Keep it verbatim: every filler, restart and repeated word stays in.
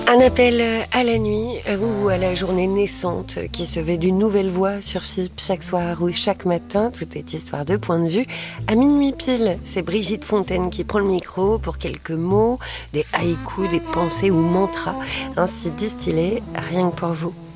Un appel à la nuit ou à la journée naissante qui se fait d'une nouvelle voix sur F I P chaque soir ou chaque matin. Tout est histoire de point de vue. À minuit pile, c'est Brigitte Fontaine qui prend le micro pour quelques mots, des haïkus, des pensées ou mantras ainsi distillés rien que pour vous.